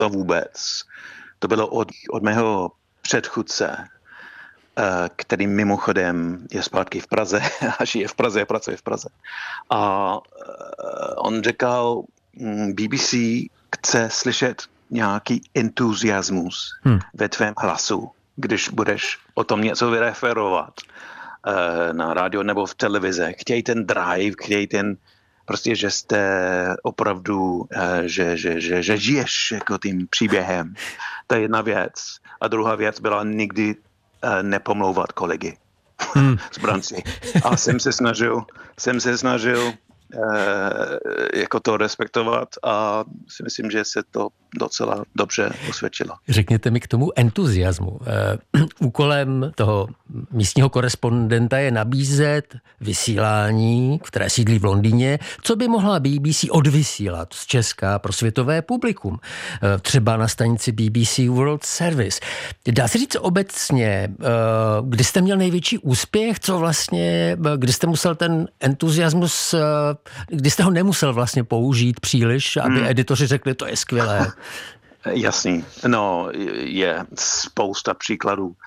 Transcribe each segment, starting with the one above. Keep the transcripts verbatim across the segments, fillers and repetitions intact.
to vůbec. To bylo od, od mého předchůdce, který mimochodem je zpátky v Praze a žije v Praze a pracuje v Praze. A on říkal, B B C chce slyšet nějaký entuziasmus hmm. ve tvém hlasu, když budeš o tom něco vyreferovat na rádio nebo v televizi. Chtějí ten drive, chtějí ten prostě, že jste opravdu, že, že, že, že žiješ jako tím příběhem. To je jedna věc. A druhá věc byla nikdy nepomlouvat kolegy hmm. z branci. A jsem se snažil, jsem se snažil e, jako to respektovat a si myslím, že se to docela dobře osvědčilo. Řekněte mi k tomu entuziasmu. E, úkolem toho místního korespondenta je nabízet vysílání, které sídlí v Londýně, co by mohla B B C odvysílat z Česka pro světové publikum. E, třeba na stanici B B C World Service. Dá se říct obecně, e, kdy jste měl největší úspěch, co vlastně, kdy jste musel ten entuziasmus, e, kdy jste ho nemusel vlastně použít příliš, aby hmm. editoři řekli, to je skvělé. Jasný. No, je spousta příkladů. Uh,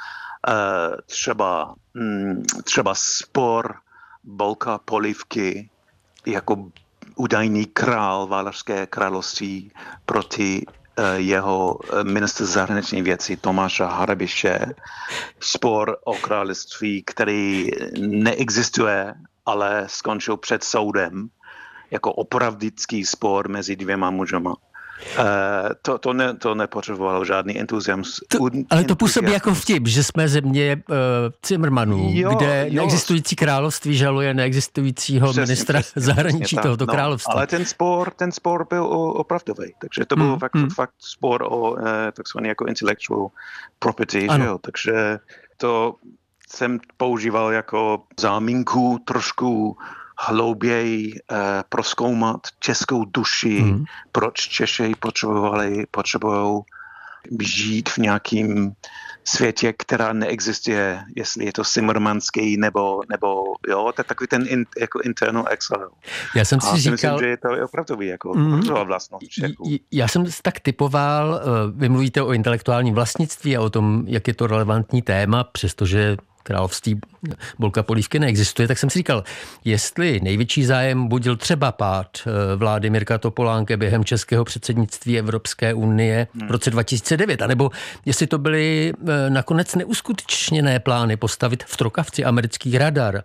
třeba, mm, třeba spor Bolka Polívky jako údajný král Valašské království proti uh, jeho ministr zahraniční věcí Tomáša Harabiše. Spor o království, který neexistuje, ale skončil před soudem jako opravdický spor mezi dvěma mužama. Uh, to, to, ne, to nepotřebovalo žádný entuziasmus. To, ale to působí jako vtip, že jsme země uh, Cimrmanů, jo, kde jo. neexistující království žaluje neexistujícího přesně, ministra přesně, zahraničí přesně, tohoto no, království. Ale ten spor, ten spor byl opravdový, takže to byl mm, fakt, mm. fakt spor o uh, takzvaný jako intellectual property, že jo? Takže to jsem používal jako záminku trošku hlouběji eh, prozkoumat českou duši, hmm. proč Češi potřebovali, potřebují žít v nějakém světě, která neexistuje, jestli je to simrmanský nebo, nebo jo, to je takový ten in, jako internal exile. Já jsem si A říkal... myslím, že je to opravdový jako mm, vlastnost Čechů. Já jsem tak typoval, vy mluvíte o intelektuálním vlastnictví a o tom, jak je to relevantní téma, přestože království Bolka Polívky neexistuje, tak jsem si říkal, jestli největší zájem budil třeba pád vlády Mirka Topolánka během českého předsednictví Evropské unie v roce dva tisíce devět, anebo jestli to byly nakonec neuskutečněné plány postavit v Trokavci americký radar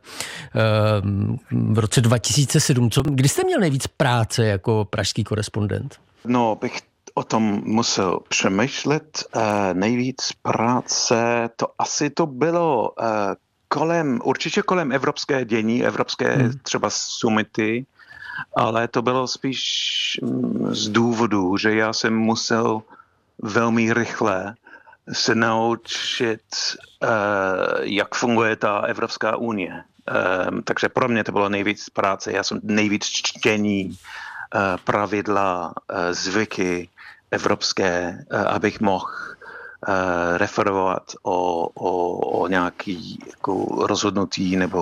v roce dva tisíce sedm. Co, kdy jste měl nejvíc práce jako pražský korespondent? No, bych o tom musel přemýšlet. Uh, nejvíc práce, to asi to bylo uh, kolem, určitě kolem evropské dění, evropské hmm. třeba summity, ale to bylo spíš um, z důvodu, že já jsem musel velmi rychle se naučit, uh, jak funguje ta Evropská unie. Um, takže pro mě to bylo nejvíc práce. Já jsem nejvíc čtení, uh, pravidla, uh, zvyky evropské, abych mohl uh, referovat o, o, o nějaký jako rozhodnutí nebo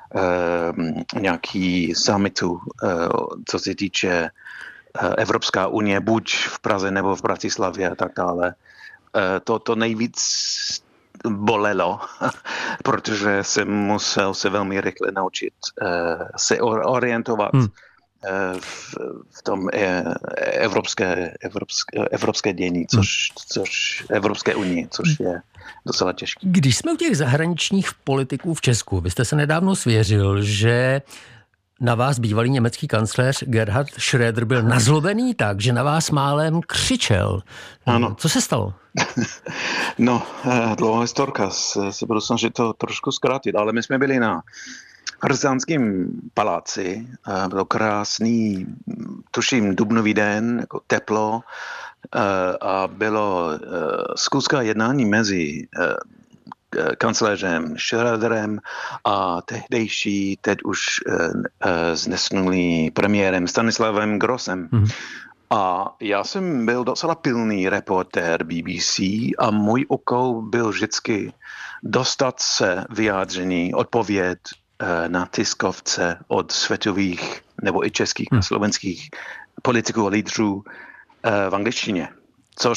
uh, nějaký summitu, uh, co se týče uh, Evropská unie, buď v Praze nebo v Bratislavě a tak dále. Uh, to, to nejvíc bolelo, protože jsem musel se velmi rychle naučit uh, se orientovat hmm. V, v tom evropské, evropské, evropské dění, což, což Evropské unii, což je docela těžké. Když jsme u těch zahraničních politiků v Česku, vy jste se nedávno svěřil, že na vás bývalý německý kancléř Gerhard Schröder byl nazlobený tak, že na vás málem křičel. Ano. Co se stalo? No, dlouhá historka, se, se budu snažit to trošku zkrátit, ale my jsme byli na Rzánském paláci, byl krásný, tuším, dubnový den, jako teplo a bylo zkuska jednání mezi kancléřem Schröderem a tehdejší, teď už znesnulý premiérem Stanislavem Grossem. Mm-hmm. A já jsem byl docela pilný reportér B B C a můj úkol byl vždycky dostat se vyjádření, odpověd na tiskovce od světových nebo i českých a slovenských politiků a lídrů v angličtině.